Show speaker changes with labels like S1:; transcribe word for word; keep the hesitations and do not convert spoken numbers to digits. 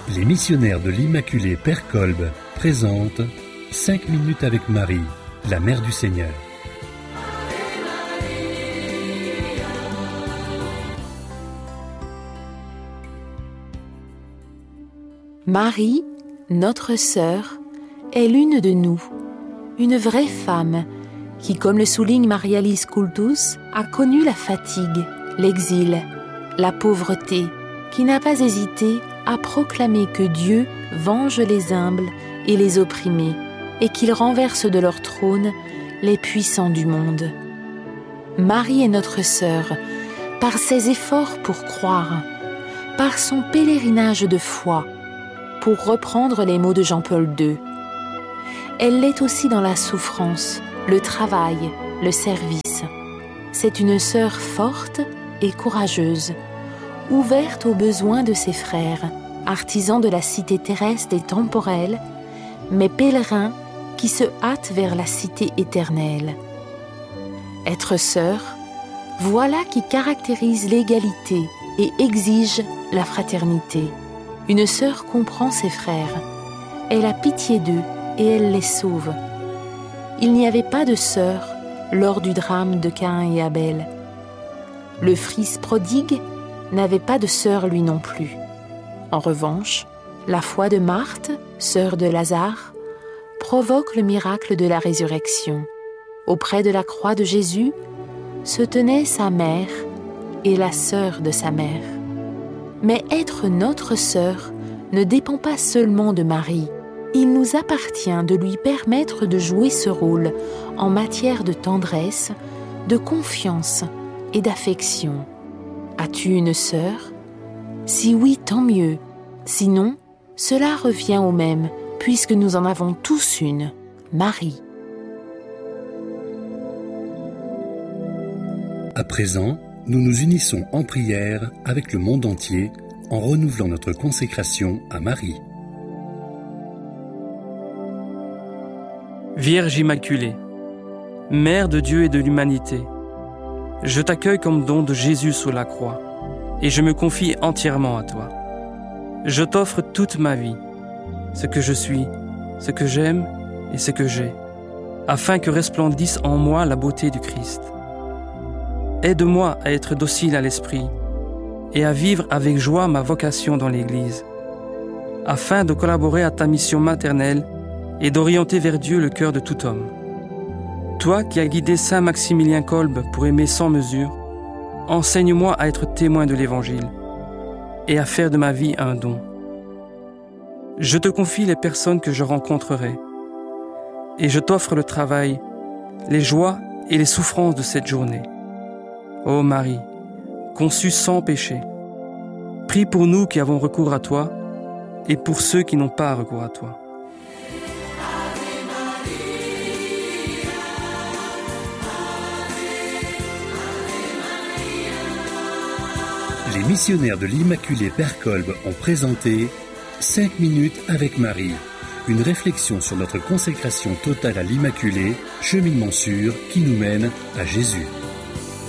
S1: Les missionnaires de l'Immaculée Père Kolb présentent cinq minutes avec Marie, la Mère du Seigneur.
S2: Marie, notre sœur, est l'une de nous, une vraie femme qui, comme le souligne Maria-Lise Coulthus, a connu la fatigue, l'exil, la pauvreté, qui n'a pas hésité à proclamer que Dieu venge les humbles et les opprimés et qu'il renverse de leur trône les puissants du monde. Marie est notre sœur par ses efforts pour croire, par son pèlerinage de foi, pour reprendre les mots de Jean-Paul deux. Elle l'est aussi dans la souffrance, le travail, le service. C'est une sœur forte et courageuse, ouverte aux besoins de ses frères, artisans de la cité terrestre et temporelle, mais pèlerins qui se hâtent vers la cité éternelle. Être sœur, voilà qui caractérise l'égalité et exige la fraternité. Une sœur comprend ses frères, elle a pitié d'eux et elle les sauve. Il n'y avait pas de sœur lors du drame de Caïn et Abel. Le fils prodigue n'avait pas de sœur lui non plus. En revanche, la foi de Marthe, sœur de Lazare, provoque le miracle de la résurrection. Auprès de la croix de Jésus se tenait sa mère et la sœur de sa mère. Mais être notre sœur ne dépend pas seulement de Marie. Il nous appartient de lui permettre de jouer ce rôle en matière de tendresse, de confiance et d'affection. As-tu une sœur ? Si oui, tant mieux. Sinon, cela revient au même, puisque nous en avons tous une, Marie.
S1: À présent, nous nous unissons en prière avec le monde entier en renouvelant notre consécration à Marie.
S3: Vierge Immaculée, Mère de Dieu et de l'humanité, je t'accueille comme don de Jésus sous la croix et je me confie entièrement à toi. Je t'offre toute ma vie, ce que je suis, ce que j'aime et ce que j'ai, afin que resplendisse en moi la beauté du Christ. Aide-moi à être docile à l'esprit et à vivre avec joie ma vocation dans l'Église, afin de collaborer à ta mission maternelle et d'orienter vers Dieu le cœur de tout homme. Toi qui as guidé Saint Maximilien Kolb pour aimer sans mesure, enseigne-moi à être témoin de l'Évangile et à faire de ma vie un don. Je te confie les personnes que je rencontrerai et je t'offre le travail, les joies et les souffrances de cette journée. Ô Marie, conçue sans péché, prie pour nous qui avons recours à toi et pour ceux qui n'ont pas recours à toi.
S1: Les missionnaires de l'Immaculée Père Kolb ont présenté cinq minutes avec Marie, une réflexion sur notre consécration totale à l'Immaculée, cheminement sûr qui nous mène à Jésus.